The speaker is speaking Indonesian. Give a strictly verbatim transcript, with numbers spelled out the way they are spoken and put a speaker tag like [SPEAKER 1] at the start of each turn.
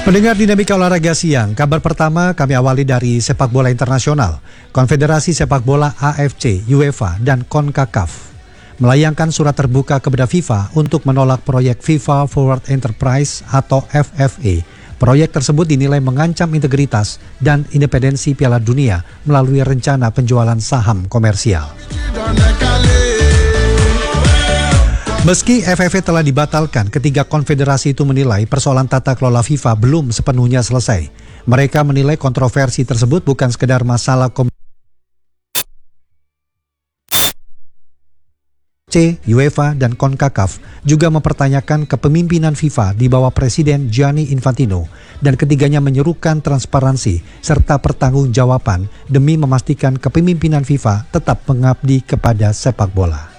[SPEAKER 1] Pendengar Dinamika Olahraga Siang, kabar pertama kami awali dari sepak bola internasional. Konfederasi Sepak Bola A F C, UEFA, dan CONCACAF melayangkan surat terbuka kepada FIFA untuk menolak proyek FIFA Forward Enterprise atau F F A. Proyek tersebut dinilai mengancam integritas dan independensi Piala Dunia melalui rencana penjualan saham komersial. Meski F F A telah dibatalkan, ketiga konfederasi itu menilai persoalan tata kelola FIFA belum sepenuhnya selesai. Mereka menilai kontroversi tersebut bukan sekedar masalah komunikasi. C, UEFA, dan CONCACAF juga mempertanyakan kepemimpinan FIFA di bawah Presiden Gianni Infantino, dan ketiganya menyerukan transparansi serta pertanggungjawaban demi memastikan kepemimpinan FIFA tetap mengabdi kepada sepak bola.